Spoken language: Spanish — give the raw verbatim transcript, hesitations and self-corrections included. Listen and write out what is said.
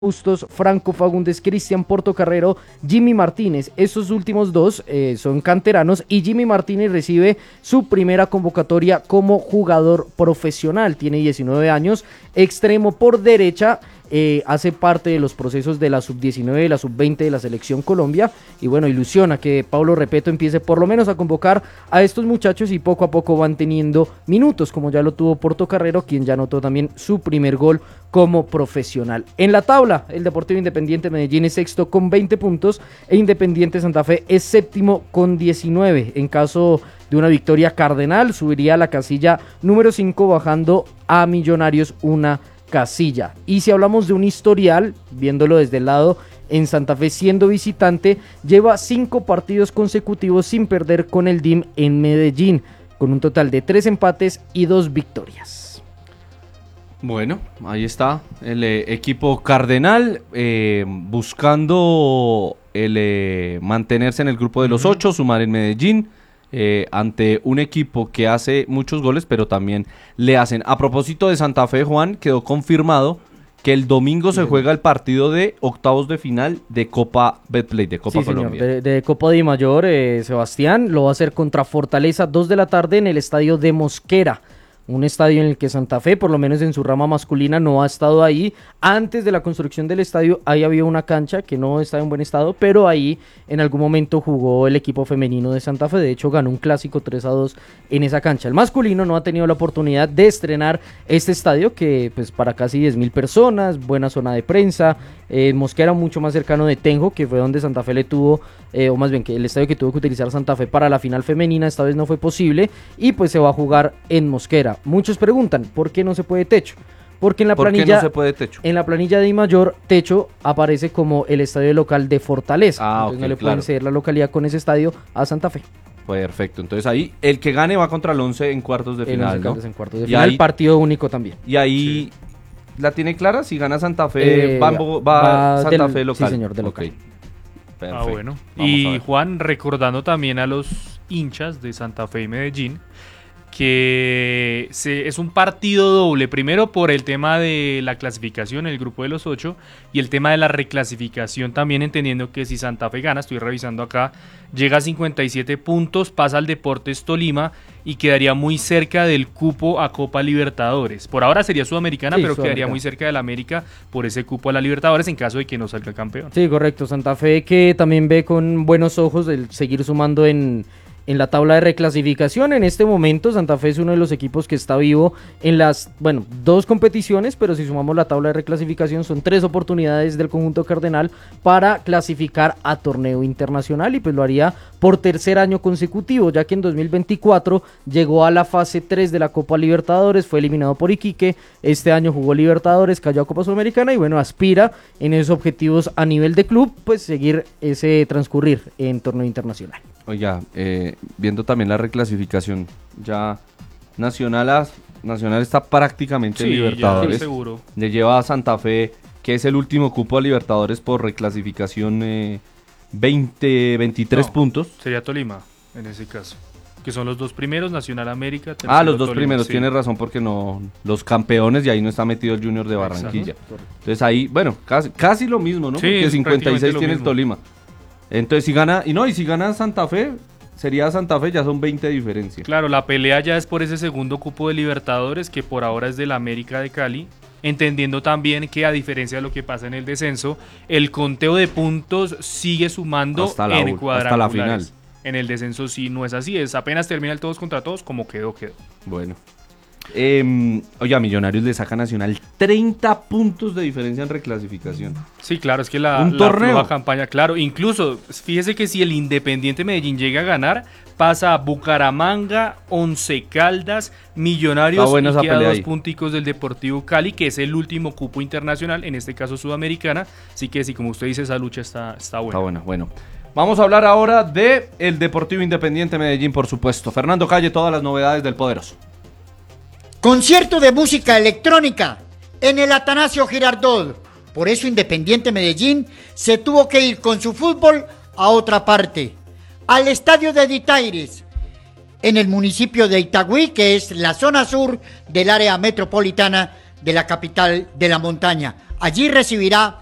Bustos, Franco Fagundes, Cristian Portocarrero, Jimmy Martínez. Estos últimos dos eh, son canteranos y Jimmy Martínez recibe su primera convocatoria como jugador profesional. Tiene diecinueve años, extremo por derecha. Eh, hace parte de los procesos de la sub diecinueve y la sub veinte de la selección Colombia y bueno, ilusiona que Paulo Repeto empiece por lo menos a convocar a estos muchachos y poco a poco van teniendo minutos, como ya lo tuvo Portocarrero, quien ya anotó también su primer gol como profesional. En la tabla, el Deportivo Independiente Medellín es sexto con veinte puntos e Independiente Santa Fe es séptimo con diecinueve. En caso de una victoria cardenal, subiría a la casilla número cinco, bajando a Millonarios una casilla. Y si hablamos de un historial, viéndolo desde el lado en Santa Fe siendo visitante, lleva cinco partidos consecutivos sin perder con el D I M en Medellín, con un total de tres empates y dos victorias. Bueno, ahí está el eh, equipo cardenal eh, buscando el eh, mantenerse en el grupo de los uh-huh. ocho, sumar en Medellín. Eh, ante un equipo que hace muchos goles, pero también le hacen. A propósito de Santa Fe, Juan, quedó confirmado que el domingo se juega el partido de octavos de final de Copa Betplay, de Copa sí, Colombia. Señor, de, de Copa Di Mayor, eh, Sebastián, lo va a hacer contra Fortaleza, dos de la tarde en el estadio de Mosquera. Un estadio en el que Santa Fe, por lo menos en su rama masculina, no ha estado ahí. Antes de la construcción del estadio, ahí había una cancha que no estaba en buen estado, pero ahí en algún momento jugó el equipo femenino de Santa Fe. De hecho, ganó un clásico tres a dos en esa cancha. El masculino no ha tenido la oportunidad de estrenar este estadio, que pues para casi diez mil personas, buena zona de prensa. Eh, Mosquera mucho más cercano de Tenjo, que fue donde Santa Fe le tuvo, eh, o más bien que el estadio que tuvo que utilizar Santa Fe para la final femenina, esta vez no fue posible, y pues se va a jugar en Mosquera. Muchos preguntan, ¿por qué no se puede techo? Porque en la ¿Por planilla, qué no se puede techo? En la planilla de I Mayor, techo aparece como el estadio local de Fortaleza. Ah, entonces okay, no le claro. pueden ceder la localidad con ese estadio a Santa Fe. Perfecto, entonces ahí el que gane va contra el once en cuartos de final, el ¿no? En cuartos de y final, ahí, partido único también. Y ahí, sí. ¿La tiene clara? Si gana Santa Fe, eh, va, va, va Santa del, Fe local. Sí, señor, de local. Okay. Perfecto. Ah, bueno. Y Juan, recordando también a los hinchas de Santa Fe y Medellín, que se, es un partido doble, primero por el tema de la clasificación, el grupo de los ocho, y el tema de la reclasificación también, entendiendo que si Santa Fe gana, estoy revisando acá, llega a cincuenta y siete puntos, pasa al Deportes Tolima y quedaría muy cerca del cupo a Copa Libertadores. Por ahora sería Sudamericana, sí, pero Sudamericana. Quedaría muy cerca de la América por ese cupo a la Libertadores en caso de que no salga campeón. Sí, correcto, Santa Fe que también ve con buenos ojos el seguir sumando en... En la tabla de reclasificación, en este momento Santa Fe es uno de los equipos que está vivo en las, bueno, dos competiciones, pero si sumamos la tabla de reclasificación son tres oportunidades del conjunto cardenal para clasificar a torneo internacional y pues lo haría por tercer año consecutivo, ya que en dos mil veinticuatro llegó a la fase tres de la Copa Libertadores, fue eliminado por Iquique, este año jugó Libertadores, cayó a Copa Sudamericana y bueno, aspira en esos objetivos a nivel de club, pues seguir ese transcurrir en torneo internacional. Oiga, eh, viendo también la reclasificación, ya Nacional, a, Nacional está prácticamente sí, en Libertadores. Ya, seguro. Le lleva a Santa Fe, que es el último cupo a Libertadores por reclasificación, eh, veinte, veintitrés no, puntos. Sería Tolima, en ese caso. Que son los dos primeros, Nacional América. Ah, los dos Tolima, primeros, sí. Tienes razón, porque no, los campeones y ahí no está metido el Junior de Barranquilla. Exacto. Entonces ahí, bueno, casi, casi lo mismo, ¿no? Sí, porque cincuenta y seis tiene el mismo. Tolima. Entonces si gana, y no, y si gana Santa Fe, sería Santa Fe, ya son veinte de diferencia. Claro, la pelea ya es por ese segundo cupo de Libertadores, que por ahora es de la América de Cali, entendiendo también que a diferencia de lo que pasa en el descenso, el conteo de puntos sigue sumando hasta la, en cuadrangulares. Hasta la final. En el descenso sí no es así, es apenas termina el todos contra todos, como quedó, quedó. Bueno. Eh, oye, a Millonarios le saca Nacional treinta puntos de diferencia en reclasificación. Sí, claro, es que la, un la torneo. floja campaña, claro, incluso fíjese que si el Independiente Medellín llega a ganar, pasa a Bucaramanga, Once Caldas, Millonarios y queda dos ahí. punticos del Deportivo Cali, que es el último cupo internacional, en este caso sudamericana, así que sí, como usted dice, esa lucha está, está buena. Está buena, bueno. Vamos a hablar ahora de el Deportivo Independiente Medellín, por supuesto. Fernando Calle, todas las novedades del Poderoso. Concierto de música electrónica en el Atanasio Girardot. Por eso Independiente Medellín se tuvo que ir con su fútbol a otra parte, al estadio de Ditaires, en el municipio de Itagüí, que es la zona sur del área metropolitana de la capital de la montaña. Allí recibirá